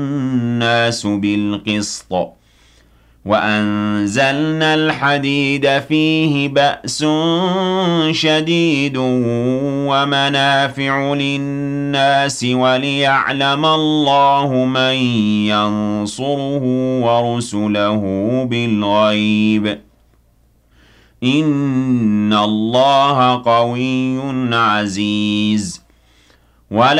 النَّاسُ بِالْقِسْطِ ۖ وَأَنزَلْنَا الْحَدِيدَ فِيهِ بَأْسٌ شَدِيدٌ وَمَنَافِعُ لِلنَّاسِ وَلِيَعْلَمَ اللَّهُ مَن يَنصُرُهُ وَرُسُلَهُ بِالْغَيْبِ ۚ إِنَّ اللَّهَ قَوِيٌّ عَزِيزٌ.